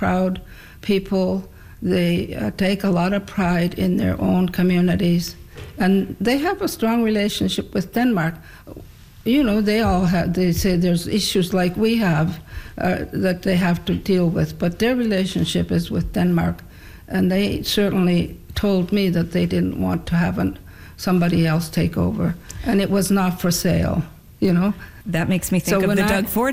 proud people. They take a lot of pride in their own communities. And they have a strong relationship with Denmark. You know, they say there's issues like we have that they have to deal with, but their relationship is with Denmark. And they certainly told me that they didn't want to have somebody else take over. And it was not for sale, you know. That makes me think of the Doug Ford